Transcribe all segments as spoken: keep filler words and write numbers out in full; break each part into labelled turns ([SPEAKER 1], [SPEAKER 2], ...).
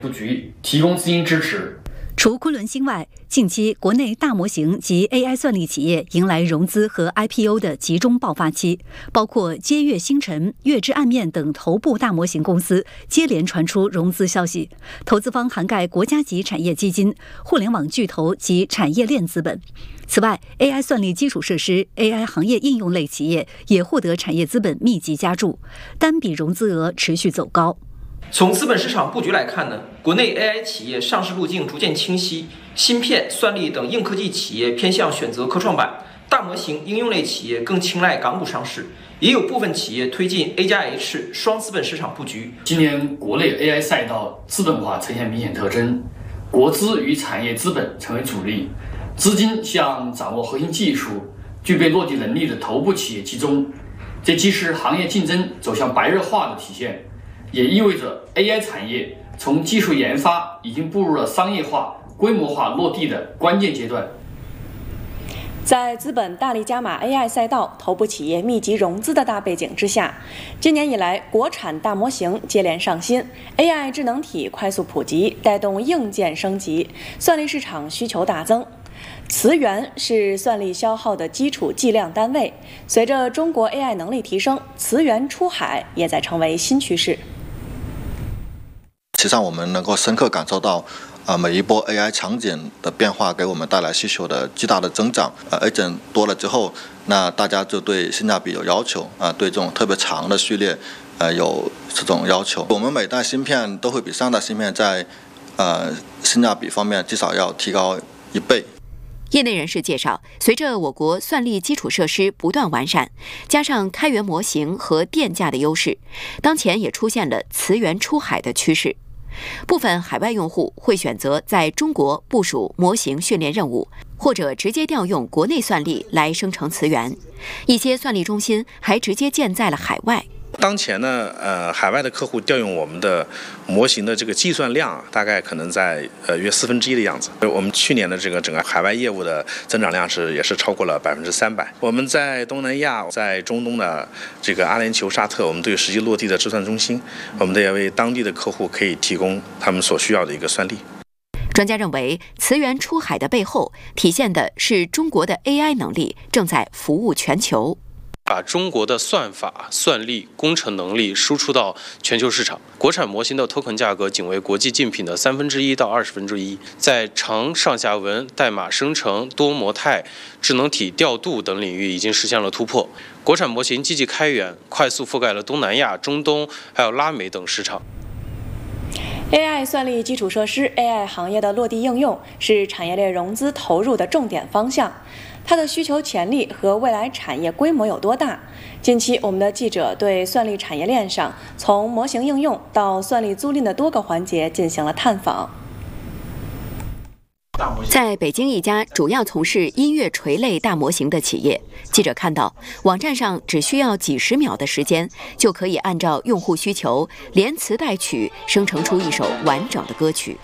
[SPEAKER 1] 布局提供资金支持。
[SPEAKER 2] 除昆仑星外，近期国内大模型及 A I 算力企业迎来融资和 I P O 的集中爆发期，包括接月星辰、月之暗面等头部大模型公司接连传出融资消息，投资方涵盖国家级产业基金、互联网巨头及产业链资本。此外 ，A I 算力基础设施、A I 行业应用类企业也获得产业资本密集加注，单笔融资额持续走高。
[SPEAKER 3] 从资本市场布局来看呢，国内 A I 企业上市路径逐渐清晰，芯片、算力等硬科技企业偏向选择科创板，大模型应用类企业更青睐港股上市，也有部分企业推进 A 加 H 双资本市场布局。
[SPEAKER 1] 今年国内 A I 赛道资本化呈现明显特征，国资与产业资本成为主力，资金向掌握核心技术、具备落地能力的头部企业集中，这既是行业竞争走向白热化的体现，也意味着 A I 产业从技术研发已经步入了商业化、规模化落地的关键阶段。
[SPEAKER 4] 在资本大力加码 A I 赛道、头部企业密集融资的大背景之下，今年以来，国产大模型接连上新 ，A I 智能体快速普及，带动硬件升级，算力市场需求大增。磁源是算力消耗的基础计量单位，随着中国 A I 能力提升，磁源出海也在成为新趋势。
[SPEAKER 5] 实际上，我们能够深刻感受到，啊、呃，每一波 A I 场景的变化给我们带来需求的巨大的增长。呃 ，agent 多了之后，那大家就对性价比有要求，啊、呃，对这种特别长的序列，呃，有这种要求。我们每代芯片都会比上代芯片在，呃，性价比方面至少要提高一倍。
[SPEAKER 6] 业内人士介绍，随着我国算力基础设施不断完善，加上开源模型和电价的优势，当前也出现了磁源出海的趋势。部分海外用户会选择在中国部署模型训练任务，或者直接调用国内算力来生成磁源。一些算力中心还直接建在了海外。
[SPEAKER 7] 当前呢，呃，海外的客户调用我们的模型的这个计算量，大概可能在呃约四分之一的样子。我们去年的这个整个海外业务的增长量是也是超过了百分之三百。我们在东南亚、在中东的这个阿联酋、沙特，我们都有实际落地的计算中心，我们也为当地的客户可以提供他们所需要的一个算力。
[SPEAKER 6] 专家认为，磁源出海的背后体现的是中国的 A I 能力正在服务全球。
[SPEAKER 8] 把中国的算法、算力、工程能力输出到全球市场，国产模型的 token 价格仅为国际竞品的三分之一到二十分之一，在长上下文、代码生成、多模态、智能体调度等领域已经实现了突破。国产模型积极开源，快速覆盖了东南亚、中东还有拉美等市场。
[SPEAKER 4] A I 算力基础设施 A I 行业的落地应用是产业链融资投入的重点方向，它的需求潜力和未来产业规模有多大？近期，我们的记者对算力产业链上从模型应用到算力租赁的多个环节进行了探访。
[SPEAKER 6] 在北京一家主要从事音乐锤类大模型的企业，记者看到网站上只需要几十秒的时间，就可以按照用户需求连词带曲生成出一首完整的歌曲。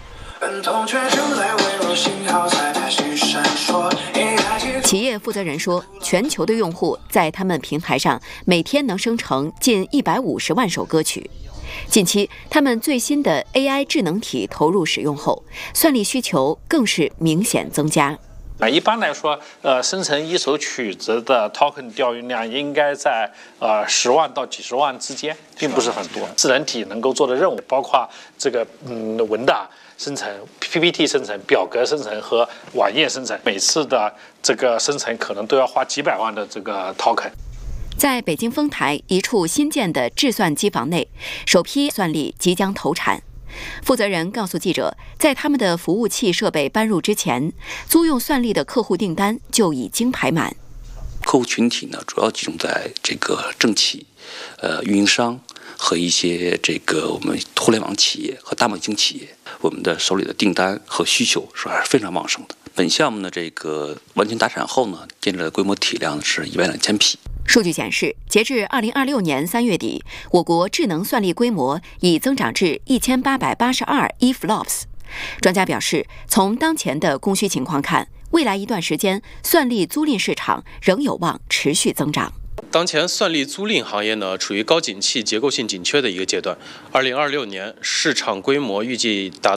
[SPEAKER 6] 企业负责人说，全球的用户在他们平台上每天能生成近一百五十万首歌曲。近期，他们最新的 A I 智能体投入使用后，算力需求更是明显增加。
[SPEAKER 9] 啊，一般来说，呃，生成一首曲子的 token 调用量应该在呃十万到几十万之间，并不是很多。智能体能够做的任务包括这个嗯文档生成、P P T 生成、表格生成和网页生成，每次的这个生成可能都要花几百万的这个 token。
[SPEAKER 6] 在北京丰台一处新建的制算机房内，首批算力即将投产。负责人告诉记者，在他们的服务器设备搬入之前，租用算力的客户订单就已经排满。
[SPEAKER 10] 客户群体呢，主要集中在这个政企、呃运营商和一些这个我们互联网企业和大模型企业。我们的手里的订单和需求是还是非常旺盛的。本项目呢，这个完全达产后呢，建立的规模体量是一万两千匹。
[SPEAKER 6] 数据显示，截至二零二六年三月底，我国智能算力规模已增长至一千八百八十二 E F L O P S。专家表示，从当前的供需情况看，未来一段时间算力租赁市场仍有望持续增长。
[SPEAKER 8] 当前算力租赁行业呢，处于高景气、结构性紧缺的一个阶段。二零二六年市场规模预计达